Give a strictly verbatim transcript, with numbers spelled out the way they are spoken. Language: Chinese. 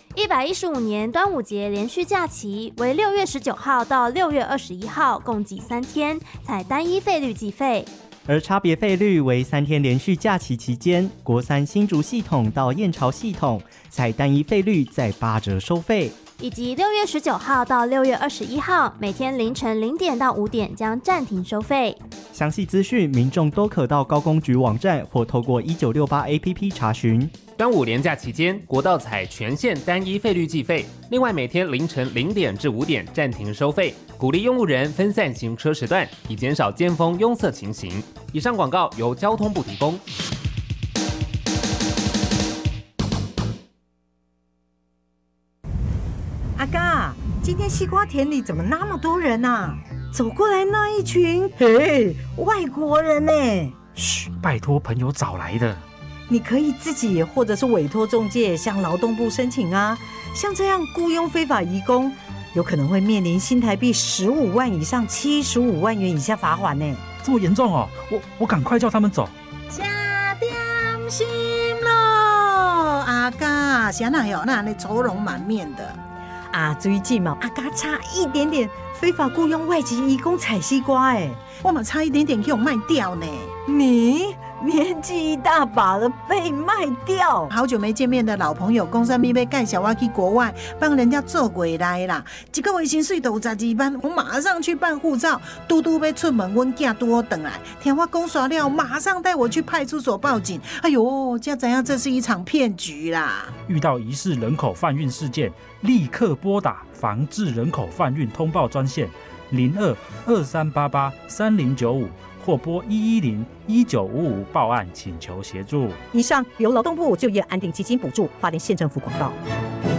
一百一十五年端午节连续假期为六月十九号到六月二十一号，共计三天，采单一费率计费。 而差别费率为三天连续假期期间，国三新竹系统到燕巢系统，采单一费率再八折收费。 以及六月十九号到六月二十一号，每天凌晨零点到五点将暂停收费。 详细资讯，民众都可到高公局网站或透过一九六八 A P P 查询。 端午连假期间，国道采全线单一费率计费，另外每天凌晨零点至五点暂停收费，鼓励用路人分散行车时段，以减少尖峰拥塞情形。以上广告由交通部提供。 阿嘎，今天西瓜田里怎么那么多人啊？走过来那一群，嘿，外国人呢？ 嘘，拜托朋友找来的。 你可以自己或者是委托中介向劳动部申请啊。像这样雇佣非法移工，有可能会面临新台币十五万以上七十五万元以下罚款呢。 这么严重哦？我我赶快叫他们走。 加点心咯，阿嘎，谁哪有那那愁容满面的？ 啊，最近嘛，阿嘎差一点点非法雇佣外籍移工采西瓜，哎， 我们差一点点给我卖掉呢。 你年纪一大把了，被卖掉？ 好久没见面的老朋友，公司咪要介绍我去国外帮人家做回来啦。一个月薪水都有十二万，我马上去办护照。嘟嘟要出门，阮囝拄好回来，听我讲耍了，马上带我去派出所报警。哎呦，才知影这是一场骗局啦！ 遇到疑似人口贩运事件，立刻拨打防治人口贩运通报专线零二二三八八三零九五。或拨一一零一九五五报案请求协助。 以上由劳动部就业安定基金补助，花莲县政府广告。